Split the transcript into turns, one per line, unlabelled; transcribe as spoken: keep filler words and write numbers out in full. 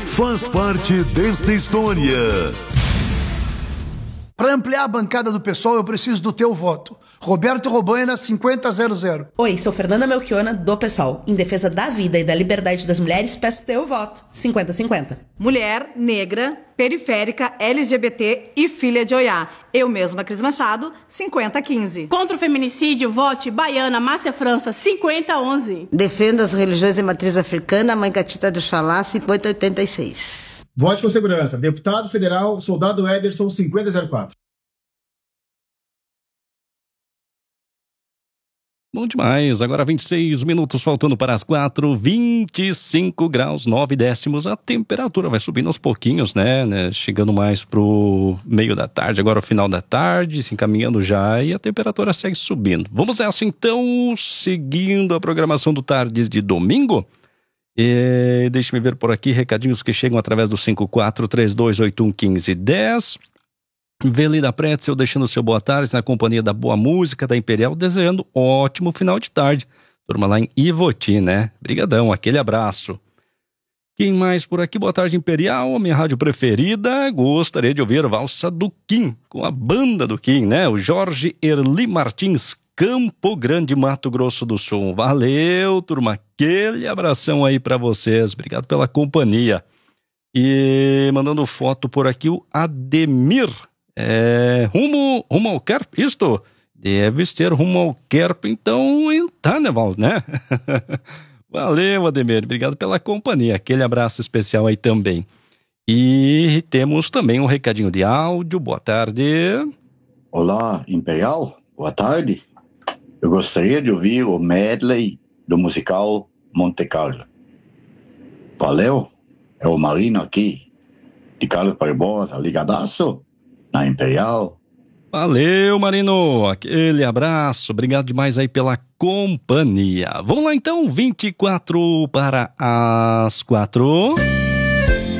faz parte desta história.
Para ampliar a bancada do pessoal, eu preciso do teu voto. Roberto Robaina, cinquenta zero zero.
Oi, sou Fernanda Melchiona, do PSOL. Em defesa da vida e da liberdade das mulheres, peço teu voto. cinquenta cinquenta.
Mulher, negra, periférica, L G B T e filha de Oiá. Eu mesma, Cris Machado, cinquenta quinze.
Contra o feminicídio, vote Baiana, Márcia França, cinquenta onze.
Defendo as religiões de matriz africana, Mãe Catita de Oxalá, cinquenta oitenta e seis.
Vote com segurança. Deputado Federal, Soldado Ederson, cinquenta zero quatro.
Bom demais, agora vinte e seis minutos faltando para as quatro, vinte e cinco graus, nove décimos, a temperatura vai subindo aos pouquinhos, né, né, chegando mais pro meio da tarde, agora o final da tarde, se encaminhando já e a temperatura segue subindo. Vamos nessa então, seguindo a programação do Tardes de domingo. E deixe-me ver por aqui, recadinhos que chegam através do cinco quatro três dois oito um um cinco um zero. Velida Pretzel deixando seu boa tarde na companhia da boa música da Imperial, desejando ótimo final de tarde. Turma lá em Ivoti, né? Brigadão, aquele abraço. Quem mais por aqui? Boa tarde, Imperial, a minha rádio preferida. Gostaria de ouvir Valsa do Kim, com a banda do Kim, né? O Jorge Erli Martins, Campo Grande, Mato Grosso do Sul. Valeu, turma, aquele abração aí pra vocês. Obrigado pela companhia. E mandando foto por aqui, o Ademir. É, rumo, rumo ao Kerp, isto? Deve ser rumo ao Kerp, então, em Taneval, né? Valeu, Ademir, obrigado pela companhia, aquele abraço especial aí também. E temos também um recadinho de áudio, boa tarde.
Olá, Imperial, boa tarde. Eu gostaria de ouvir o medley do musical Monte Carlo. Valeu, é o Marino aqui, de Carlos Barbosa, ligadaço? Na Imperial.
Valeu, Marino, aquele abraço, obrigado demais aí pela companhia. Vamos lá então, vinte e quatro para as quatro.